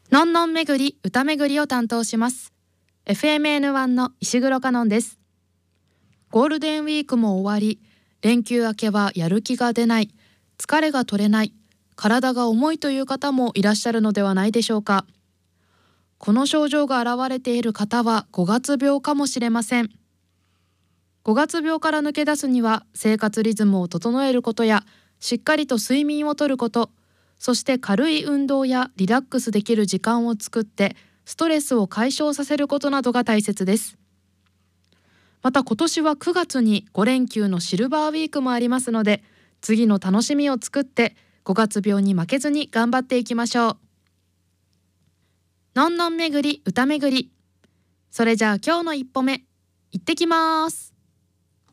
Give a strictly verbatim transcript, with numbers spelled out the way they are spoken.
のんのんめぐり歌めぐりを担当します。 エフエムエヌワン の石黒かのんです。ゴールデンウィークも終わり、連休明けはやる気が出ない、疲れが取れない、体が重いという方もいらっしゃるのではないでしょうか。この症状が現れている方はごがつ病かもしれません。ごがつ病から抜け出すには生活リズムを整えることや、しっかりと睡眠をとること、そして軽い運動やリラックスできる時間を作ってストレスを解消させることなどが大切です。また今年はくがつにご連休のシルバーウィークもありますので、次の楽しみを作ってごがつ病に負けずに頑張っていきましょう。のんのんめぐり歌めぐり。それじゃあ今日の一歩目、行ってきます。